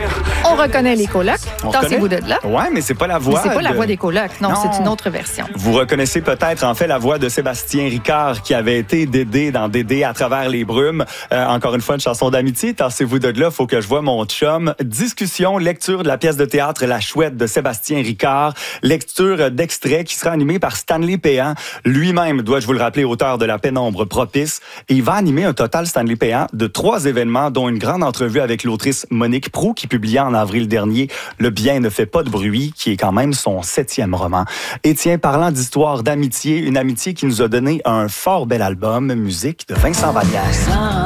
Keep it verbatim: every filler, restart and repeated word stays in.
On reconnaît les colocs. On Tassez-vous de reconnaît? là. Ouais, mais c'est pas la Mais voix. c'est pas la de- voix des colocs. Non, Non. c'est une autre version. Vous reconnaissez peut-être en fait la voix de Sébastien Ricard qui avait été Dédé dans Dédé à travers les brumes. Euh, encore une fois, une chanson d'amitié. Tassez-vous de là, faut que je voie mon chum. Discussion, lecture de la pièce de théâtre La Chouette de Sébastien Ricard. Lecture d'extrait qui sera animée par Stanley Péan. Lui-même, dois-je vous le rappeler, auteur de La pénombre propice. Et il va animer un total, Stanley Péan, de trois événements, dont une grande entrevue avec l'autrice Monique Proulx qui publia en avril dernier Le bien ne fait pas de bruit, qui est quand même son septième roman. Et tiens, parlant d'histoire d'amitié, une amitié qui nous a donné un fort bel album, musique de Vincent Vallière.